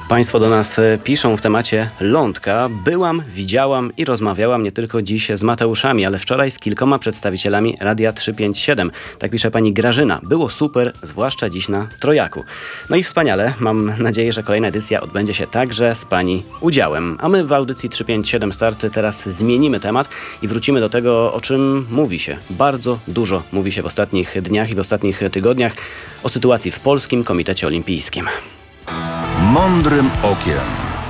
Państwo do nas piszą w temacie lądka. Byłam, widziałam i rozmawiałam nie tylko dziś z Mateuszami, ale wczoraj z kilkoma przedstawicielami Radia 357. Tak pisze pani Grażyna. Było super, zwłaszcza dziś na Trojaku. No i wspaniale. Mam nadzieję, że kolejna edycja odbędzie się także z pani udziałem. A my w audycji 357 Start teraz zmienimy temat i wrócimy do tego, o czym mówi się. Bardzo dużo mówi się w ostatnich dniach i w ostatnich tygodniach o sytuacji w Polskim Komitecie Olimpijskim. Mądrym okiem.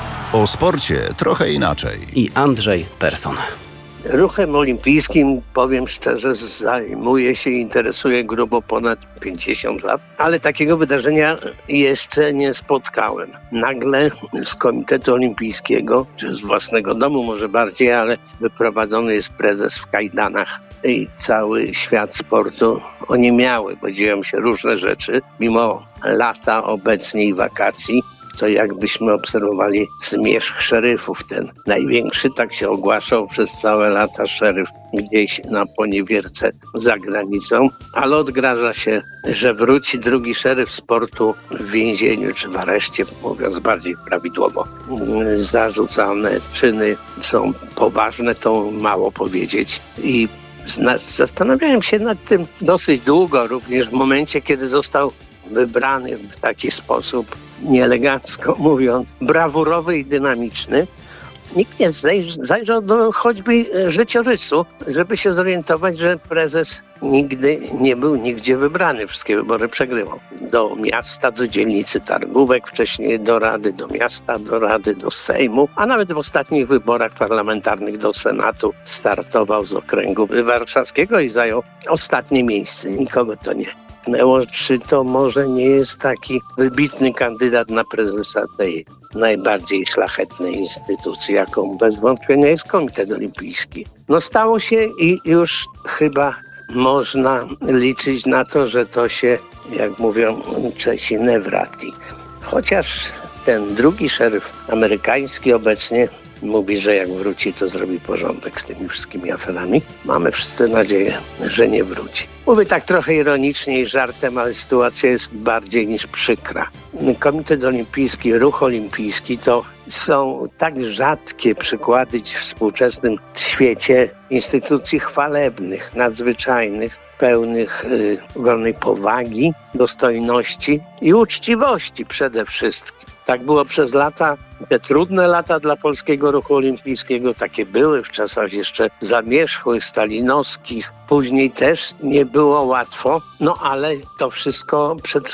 O sporcie trochę inaczej. I Andrzej Persson. Ruchem olimpijskim, powiem szczerze, zajmuję się i interesuję grubo ponad 50 lat, ale takiego wydarzenia jeszcze nie spotkałem. Nagle z Komitetu Olimpijskiego, czy z własnego domu może bardziej, ale wyprowadzony jest prezes w kajdanach i cały świat sportu oniemiały, bo dzieją się różne rzeczy, mimo lata obecnie i wakacji. To jakbyśmy obserwowali zmierzch szeryfów. Ten największy tak się ogłaszał przez całe lata szeryf gdzieś na poniewierce za granicą, ale odgraża się, że wróci drugi szeryf sportu w więzieniu czy w areszcie, mówiąc bardziej prawidłowo. Zarzucane czyny są poważne, to mało powiedzieć i zastanawiałem się nad tym dosyć długo, również w momencie, kiedy został wybrany w taki sposób, nieelegancko mówiąc, brawurowy i dynamiczny. Nikt nie zajrzał do choćby życiorysu, żeby się zorientować, że prezes nigdy nie był nigdzie wybrany. Wszystkie wybory przegrywał. Do miasta, do dzielnicy Targówek, wcześniej do Rady, do miasta, do Rady, do Sejmu, a nawet w ostatnich wyborach parlamentarnych do Senatu startował z okręgu warszawskiego i zajął ostatnie miejsce. Nikogo to nie. Czy to może nie jest taki wybitny kandydat na prezesa tej najbardziej szlachetnej instytucji, jaką bez wątpienia jest Komitet Olimpijski. No stało się i już chyba można liczyć na to, że to się, jak mówią Czesi, nie wrati. Chociaż ten drugi szeryf amerykański obecnie mówi, że jak wróci, to zrobi porządek z tymi wszystkimi aferami. Mamy wszyscy nadzieję, że nie wróci. Mówię tak trochę ironicznie i żartem, ale sytuacja jest bardziej niż przykra. Komitet Olimpijski, Ruch Olimpijski to są tak rzadkie przykłady w współczesnym świecie instytucji chwalebnych, nadzwyczajnych, pełnych ogromnej powagi, dostojności i uczciwości przede wszystkim. Tak było przez lata, te trudne lata dla polskiego ruchu olimpijskiego, takie były w czasach jeszcze zamierzchłych, stalinowskich. Później też nie było łatwo, no ale to wszystko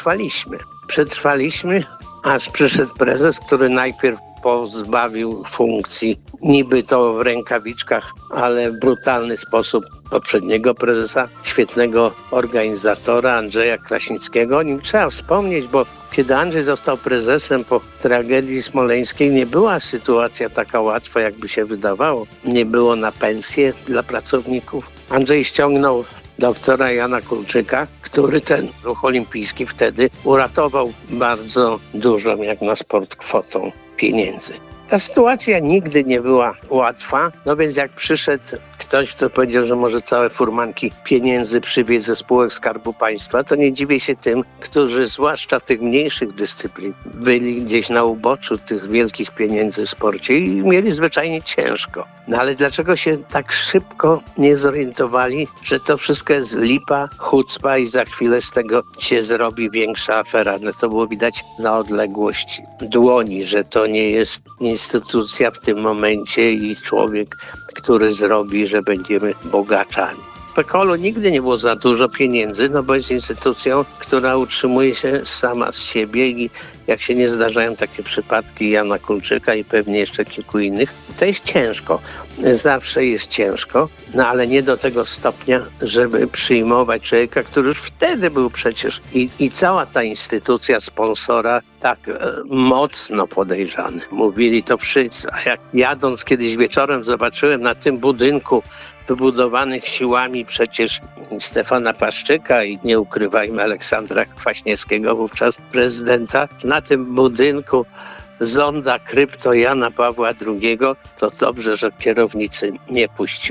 przetrwaliśmy, aż przyszedł prezes, który najpierw pozbawił funkcji, niby to w rękawiczkach, ale w brutalny sposób poprzedniego prezesa, świetnego organizatora Andrzeja Kraśnickiego. O nim trzeba wspomnieć, bo kiedy Andrzej został prezesem po tragedii smoleńskiej, nie była sytuacja taka łatwa, jakby się wydawało. Nie było na pensję dla pracowników. Andrzej ściągnął doktora Jana Kulczyka, który ten ruch olimpijski wtedy uratował bardzo dużą, jak na sport, kwotą pieniędzy. Ta sytuacja nigdy nie była łatwa, no więc jak przyszedł ktoś, kto powiedział, że może całe furmanki pieniędzy przywieźć ze spółek Skarbu Państwa, to nie dziwię się tym, którzy zwłaszcza tych mniejszych dyscyplin byli gdzieś na uboczu tych wielkich pieniędzy w sporcie i mieli zwyczajnie ciężko. No ale dlaczego się tak szybko nie zorientowali, że to wszystko jest lipa, chucpa i za chwilę z tego się zrobi większa afera? No to było widać na odległość dłoni, że to nie jest instytucja w tym momencie i człowiek, który zrobi, że będziemy bogaczami. W PKOL-u nigdy nie było za dużo pieniędzy, no bo jest instytucją, która utrzymuje się sama z siebie i jak się nie zdarzają takie przypadki Jana Kulczyka i pewnie jeszcze kilku innych, to jest ciężko. Zawsze jest ciężko, no ale nie do tego stopnia, żeby przyjmować człowieka, który już wtedy był przecież i cała ta instytucja sponsora tak mocno podejrzany. Mówili to wszyscy, a jak jadąc kiedyś wieczorem zobaczyłem na tym budynku wybudowanych siłami przecież Stefana Paszczyka i nie ukrywajmy Aleksandra Kwaśniewskiego, wówczas prezydenta, na tym budynku zonda krypto Jana Pawła II, to dobrze, że kierownicy nie puściłem.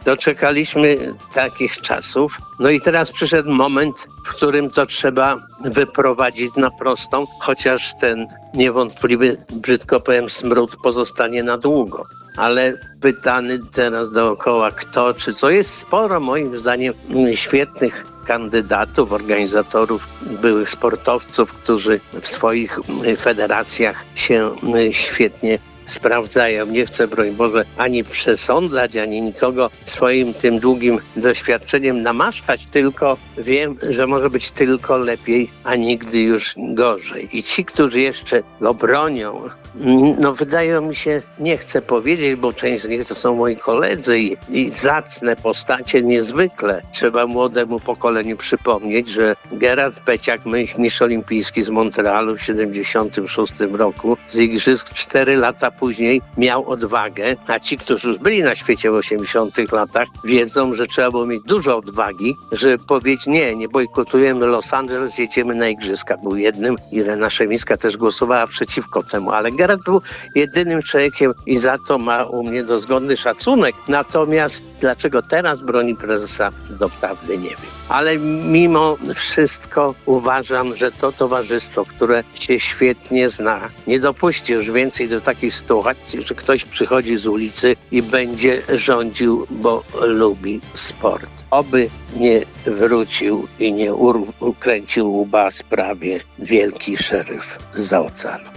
doczekaliśmy takich czasów. No i teraz przyszedł moment, w którym to trzeba wyprowadzić na prostą, chociaż ten niewątpliwy, brzydko powiem, smród pozostanie na długo. Ale pytany teraz dookoła kto czy co, jest sporo moim zdaniem świetnych kandydatów, organizatorów, byłych sportowców, którzy w swoich federacjach się świetnie sprawdzają. Nie chcę, broń Boże, ani przesądzać, ani nikogo swoim tym długim doświadczeniem namaszczać, tylko wiem, że może być tylko lepiej, a nigdy już gorzej. I ci, którzy jeszcze go bronią, no wydaje mi się, nie chcę powiedzieć, bo część z nich to są moi koledzy i zacne postacie niezwykle. Trzeba młodemu pokoleniu przypomnieć, że Gerard Peciak, mistrz olimpijski z Montrealu w 1976 roku, z igrzysk 4 lata później miał odwagę, a ci, którzy już byli na świecie w 80 latach, wiedzą, że trzeba było mieć dużo odwagi, żeby powiedzieć nie bojkotujemy Los Angeles, jedziemy na igrzyska. Był jednym, Irena Szemińska też głosowała przeciwko temu, ale Gerard był jedynym człowiekiem i za to ma u mnie dozgodny szacunek. Natomiast dlaczego teraz broni prezesa, doprawdy nie wiem. Ale mimo wszystko uważam, że to towarzystwo, które się świetnie zna, nie dopuści już więcej do takiej sytuacji, że ktoś przychodzi z ulicy i będzie rządził, bo lubi sport. Oby nie wrócił i nie ukręcił łba sprawie wielki szeryf zza oceanu.